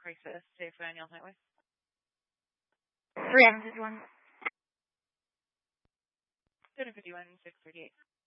crisis, Safeway on Yale Highway. 351. 251, 638.